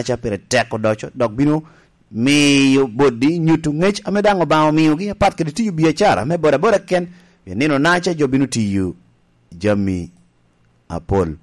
acha pere teko docho dok bino miyo bodi nyutu ngech amedango bawo miyo gi pat ke tiyu biashara me boda ken nino nacha jo bino tiyu jami apol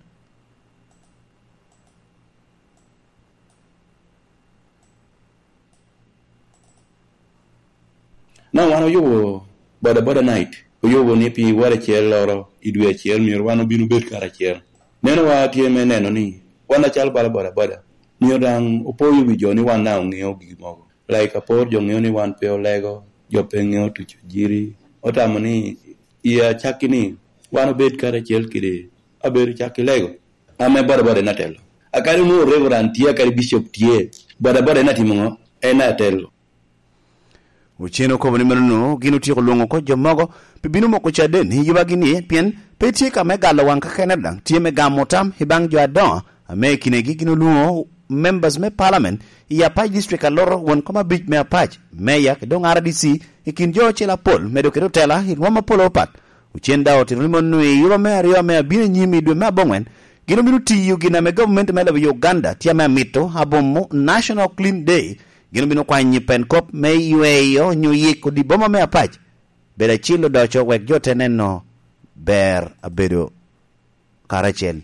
na wano yugo boda night yugo ni pi wara chiel loro idwe chiel mir wano bino bet kara chiel neno wa tie me neno ni wana chal boda miyo dang opoyo wi joni wan na ng'eyo gik moko like apor jo ng'eyo ni wan pe olego jo pe ng'eyo tucho jiri otamo ni iya chakini wan bet kara chiel kide aberu chaki lego ame boda na telo akari mu reverend tie akari bishop tie boda na timo ena telo ucheno ko bani mano gino ti ko longo ko jomogo bibino moko chaden hiba gini pien peti ka megalo wan ka Canada tie mega motam hibang jo adon ame kinegi gino luo members me parliament ya pa district alor won koma big me apach meya ke dong RDC ikin jo chela pol medo ke tela hirwa polo pat uchenda otirimo no yuba me ario me abine nyimi dwe me bongwen gino binu tiyu gina me government me le Uganda tie me mito abomo national clean day gino binu kwa nyipen kop me yueyo nyuyiko di boma me apach beda chilo docho wek jote neno ber abedo karachel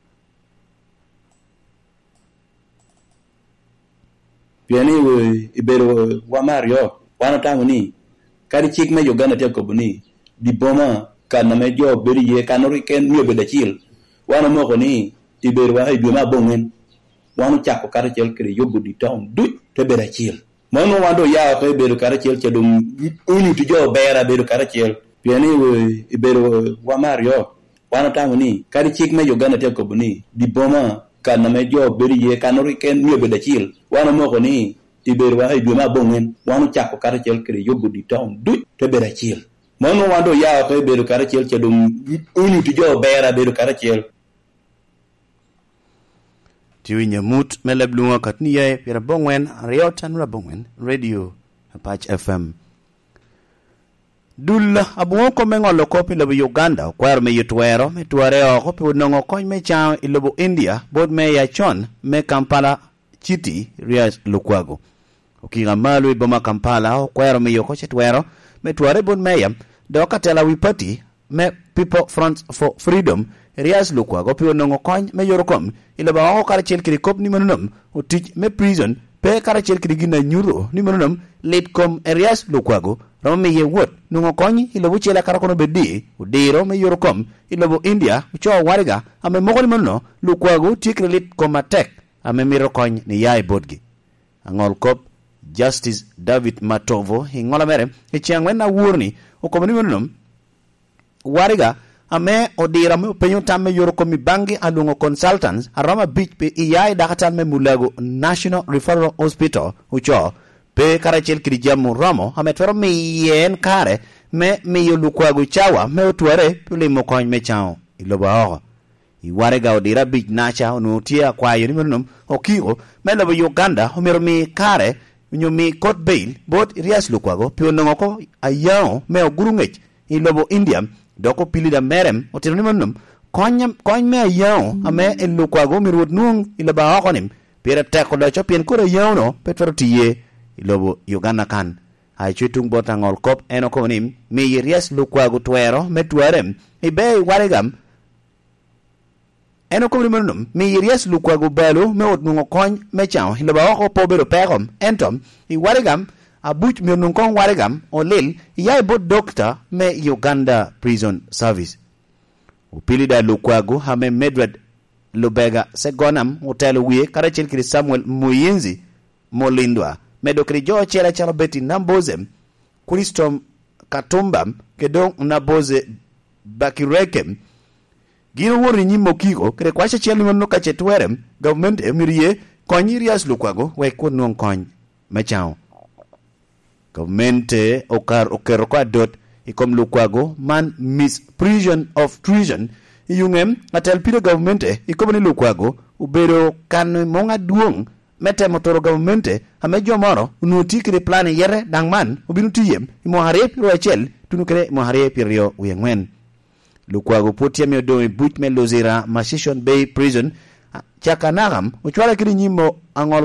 piani we ibero wa Mario wana tangu ni kari chik me Uganda te kobuni di boma kana me jo beri ye kanori ken mi beda chil wana moko ni ibero wa ibi ma bongen wana chako kari chel kri yobu di town du te beda chil mono wando ya ko ibero kari chel chedum uni ti jo bera bero kari chel piani we ibero wa Mario wana tangu ni kari chik me Uganda te kobuni di boma kana me jo beri ye kanori ken mi beda chil wana moko ni ibero wa ibi ma bongen wana chako kari chel kri yobu di town du te beda chil mono wando ya ko ibero kari chel chedum uni ti jo bera bero kari chel tiwi nyamut melebluwa katni ye pira bongwen riotan rabongwen radio Apach FM dulla abuo ko mengolo ko pilo Uganda kwar me yutwero me tuare oko pe nongo ko me chao ilobo India bod me ya chon me Kampala chiti Rias Lukwago okiga malu boma Kampala kwar me yoko chetwero me tuare bod me yam doka tela wi party me People Front for Freedom Rias Lukwago pe nongo ko me yorokom ilobo oko karachel kiri kop ni manum otich me prison pe karachel kiri gina nyuro ni manum letkom Rias Lukwago rome ye wot nungo konyi ilobo chela karakono bedi udiro me yorokom ilobo India ucho wariga ame mogol manno Lukwago tikre lit komatek ame miro kony ni yai bodgi angol kop Justice David Matovo hingola mere chiangwen na wurni okomani manno wariga ame odira me penyo tamme yorokom bangi alungo consultants arama beach pe yai dakatan me mulago National Referral Hospital ucho pe karachel kirijamu ramo ametwero miyen kare me miyo Lukwago chawa me otuare pule mokony me chao iloba ho iware ga odira big nacha onutia kwa yoni menum okiro me lobo Uganda homero mi kare nyomi court bail bot Rias Lukwago pe onongoko ayao me ogurungech ilobo India doko pilida merem otino menum kony me ayao ame Lukwago mirwot nung iloba ho nim pere teko do chopien kore ayao no petro tiye ilobo Uganda kan ay chutung botangol kop enoko nim mi Rias Lukwago twero metuarem ibe warigam enoko nim mi Rias Lukwago balo me otnungo kony me chao ilobo oko pobero pegom entom I warigam abuch mi onunkong warigam olil yai bot doctor me Uganda Prison Service upilida Lukwago hame Medred Lubega segonam hotel wie karachel kiri Samuel Muyinzi Molindwa medokri jo chela chalo beti nambozem Kuristom Katumbam kedong naboze bakirekem gino wori nyimo kiko kre kwasha chelo no ka chetwerem government emirie konyi Rias Lukwago we kunong kony mechao government okero kwa dot ikom Lukwago man misprision of treason yungem atel pide government ikom ni Lukwago ubero kan monga duong mete motoro government amejo moro unutikire plan yere dangman ubinu tiyem imohare piro achel tunukere imohare piro uyengwen Lukwago potia me do but me lozira Mashishon Bay Prison chakanagam uchwala kiri nyimo angol